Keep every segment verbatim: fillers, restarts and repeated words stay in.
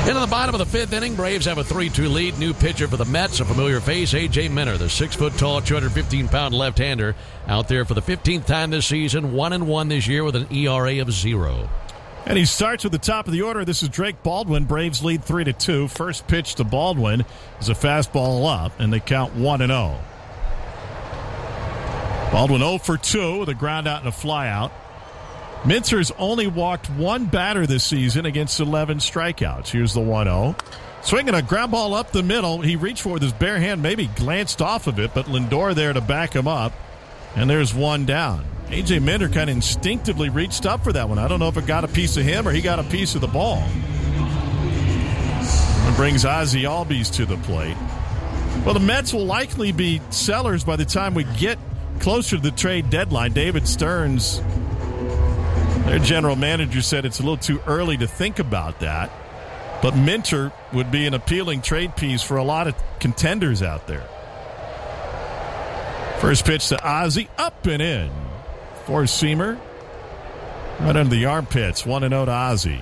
Into the bottom of the fifth inning, Braves have a three two lead. New pitcher for the Mets, a familiar face, A J Minter, the six-foot-tall, two hundred fifteen pound left-hander, out there for the fifteenth time this season, one and one this year with an E R A of zero. And he starts with the top of the order. This is Drake Baldwin. Braves lead three to two. First pitch to Baldwin is a fastball up, and they count one and oh. Baldwin oh for two with a ground out and a fly out. Minter's only walked one batter this season against eleven strikeouts. Here's the one oh. Swinging a ground ball up the middle. He reached for it with his bare hand, maybe glanced off of it, but Lindor there to back him up. And there's one down. A J Minter kind of instinctively reached up for that one. I don't know if it got a piece of him or he got a piece of the ball. And brings Ozzie Albies to the plate. Well, the Mets will likely be sellers by the time we get closer to the trade deadline. David Stearns, their general manager, said it's a little too early to think about that. But Minter would be an appealing trade piece for a lot of contenders out there. First pitch to Ozzie, up and in. Four-seamer, right under the armpits, one and oh to Ozzie.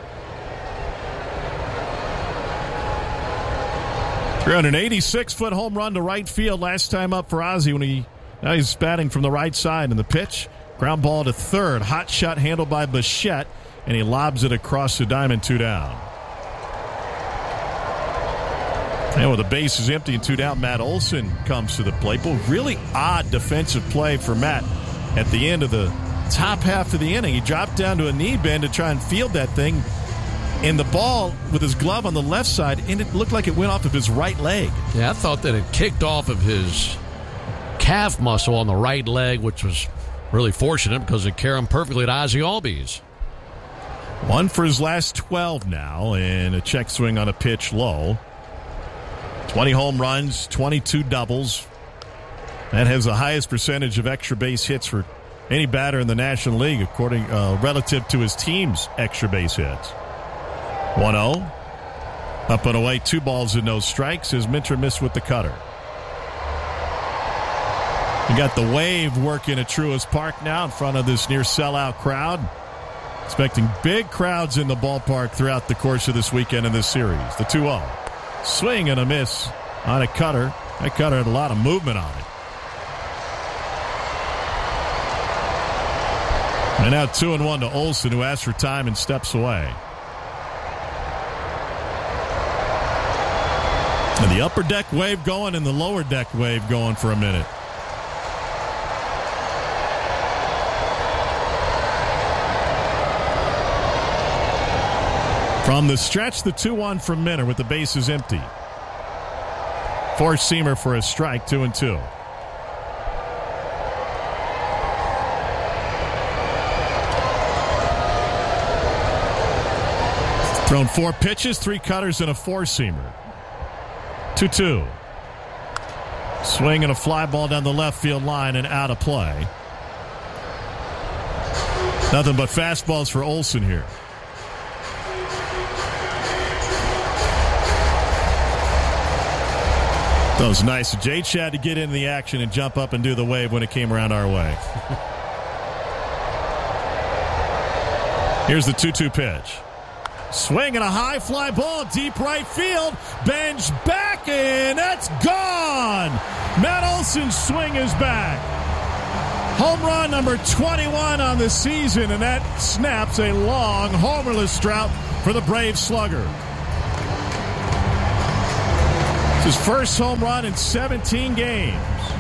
three hundred eighty-six foot home run to right field last time up for Ozzie when he, now he's batting from the right side. And the pitch, ground ball to third, hot shot handled by Bichette, and he lobs it across the diamond, two down. And with the bases empty and two down, Matt Olson comes to the plate. But really odd defensive play for Matt at the end of the top half of the inning. He dropped down to a knee bend to try and field that thing. And the ball with his glove on the left side, and it looked like it went off of his right leg. Yeah, I thought that it kicked off of his calf muscle on the right leg, which was really fortunate because it carried him perfectly to Ozzie Albies. One for his last twelve now, and a check swing on a pitch low. twenty home runs, twenty-two doubles. That has the highest percentage of extra base hits for any batter in the National League, according uh, relative to his team's extra base hits. one oh. Up and away, two balls and no strikes as Minter missed with the cutter. You got the wave working at Truist Park now in front of this near sellout crowd. Expecting big crowds in the ballpark throughout the course of this weekend in this series. The two oh. Swing and a miss on a cutter. That cutter had a lot of movement on it. And now two and one to Olson, who asks for time and steps away. And the upper deck wave going and the lower deck wave going for a minute. From the stretch, the two one from Minter with the bases empty. Four-seamer for a strike, two and two. Thrown four pitches, three cutters, and a four-seamer. two two. Swing and a fly ball down the left field line and out of play. Nothing but fastballs for Olson here. That was nice. J-Ch had to get into the action and jump up and do the wave when it came around our way. Here's the two two pitch. Swing and a high fly ball, deep right field. Bench back, and that's gone. Matt Olson's swing is back. Home run number twenty-one on the season, and that snaps a long homerless drought for the Braves slugger. It's his first home run in seventeen games.